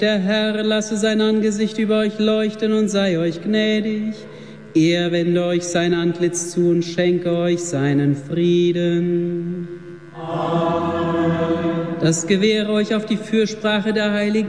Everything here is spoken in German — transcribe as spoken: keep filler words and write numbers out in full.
Der Herr lasse sein Angesicht über euch leuchten und sei euch gnädig. Er wende euch sein Antlitz zu und schenke euch seinen Frieden. Amen. Das gewähre euch auf die Fürsprache der Heiligen